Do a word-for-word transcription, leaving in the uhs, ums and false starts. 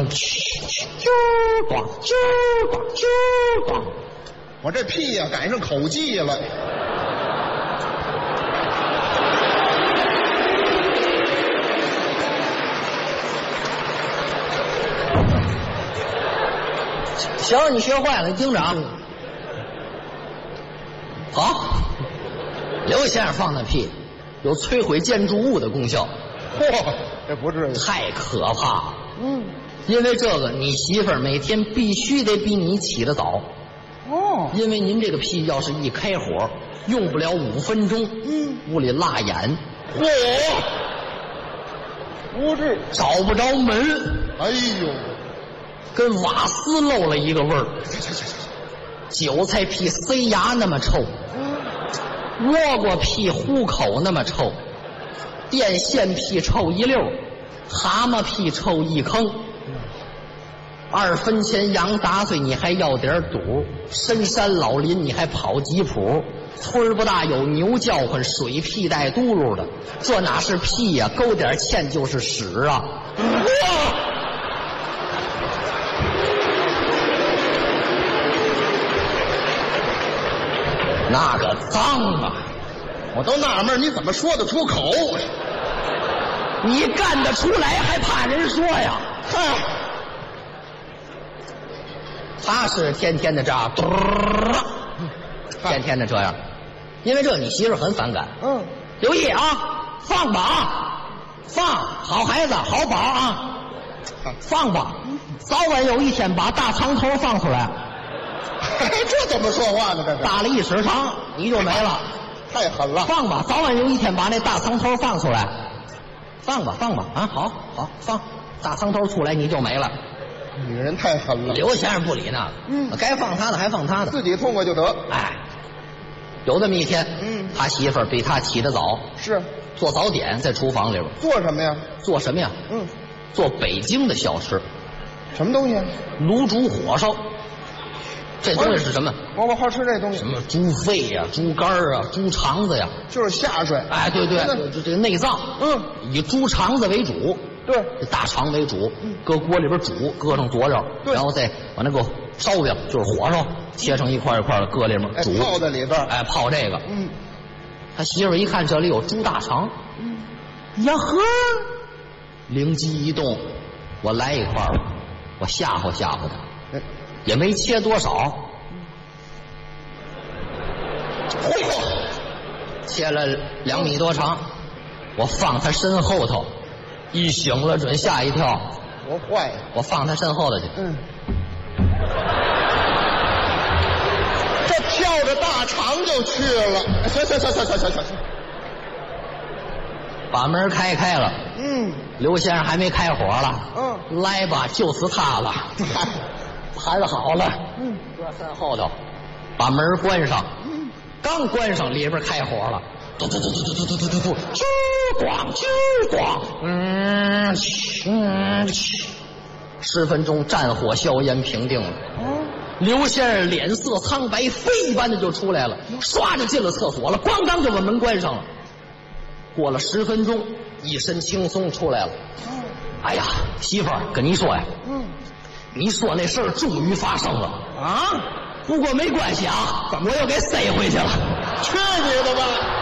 啾咣啾咣啾咣， 我这屁呀、啊、赶上口技了。 行，你学坏了，你听着啊。好，刘先生放的屁有摧毁建筑物的功效。 嚯，这不至于， 太可怕了。 嗯， 因为这个，你媳妇儿每天必须得比你起得早。 哦， 因为您这个屁要是一开火，用不了五分钟， 嗯， 屋里辣眼， 嚯，不至， 找不着门。 哎呦， 跟瓦斯漏了一个味儿。韭菜屁塞牙那么臭，倭瓜屁糊口那么臭，电线屁臭一溜，蛤蟆屁臭一坑。二分钱羊杂碎你还要点肚，深山老林你还跑几谱，村不大有牛叫唤，水屁带嘟噜的，这哪是屁呀、啊？勾点芡就是屎啊！哇！那个脏啊！ 我都纳闷你怎么说得出口？ 你干得出来还怕人说呀？ 嗨， 他是天天的这样，天天的这样，因为这你媳妇很反感。 嗯， 留意啊，放吧啊，放，好孩子，好宝啊，放吧，早晚有一天把大长头放出来。 这怎么说话呢？这是大了一尺长，你就没了。 太狠了！ 放吧，早晚有一天把那大长头放出来。放吧，放吧，啊，好，好，放大长头出来，你就没了。 女人太狠了。 刘先生不理那个，嗯，该放他的还放他的， 自己痛快就得。 哎，有这么一天， 嗯， 他媳妇儿比他起得早， 是做早点，在厨房里边做什么呀？ 做什么呀？ 嗯，做北京的小吃。 什么东西？ 卤煮火烧。这东西是什么？ 我我好吃这东西。 什么猪肺呀、啊、猪肝啊、猪肠子呀， 就是下水。 哎，对对，这这个内脏， 嗯， 以猪肠子为主， 对， 大肠为主，嗯，搁锅里边煮，搁上佐料，然后再把那个烧饼，就是火烧，切成一块一块的，搁里面煮， 哎、泡在里边， 哎，泡这个。 嗯， 他媳妇一看这里有猪大肠，嗯，呀呵，灵机一动，我来一块吧，我吓唬吓唬他。哎，也没切多少，嚯，切了两米多长，我放他身后头，一醒了准吓一跳。 多坏呀！ 我放他身后头去。 嗯，这跳着大肠就去了。行行行行行行行行， 把门开开了。 嗯， 刘先生还没开火了。 嗯， 来吧，就是他了。盘好了，嗯，搁身后头，把门关上，嗯，刚关上，里边开火了，嘟嘟嘟嘟嘟嘟嘟嘟嘟，啾咣啾咣，嗯嗯，十分钟战火硝烟平定了。哦，刘先生脸色苍白，飞一般的就出来了，唰就进了厕所了，咣当就把门关上了。过了十分钟，一身轻松出来了。哎呀，媳妇儿跟你说呀，嗯。你说那事儿终于发生了啊！不过没关系啊，我又给塞回去了。 去你的吧！